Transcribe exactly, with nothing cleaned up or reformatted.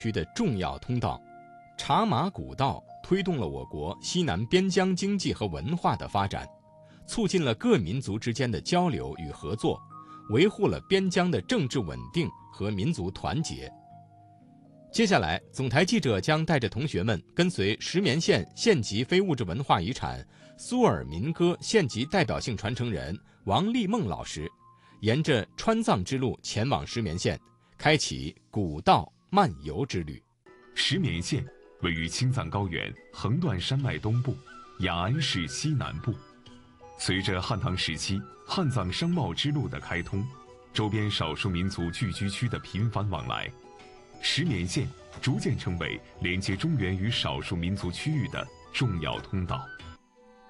区的重要通道。茶马古道推动了我国西南边疆经济和文化的发展，促进了各民族之间的交流与合作，维护了边疆的政治稳定和民族团结。接下来，总台记者将带着同学们跟随石棉县县级非物质文化遗产苏尔民歌县级代表性传承人王立梦老师，沿着川藏之路前往石棉县，开启古道漫游之旅。 石棉县位于青藏高原横断山脉东部，雅安市西南部。随着汉唐时期汉藏商贸之路的开通，周边少数民族聚居区的频繁往来，石棉县逐渐成为连接中原与少数民族区域的重要通道。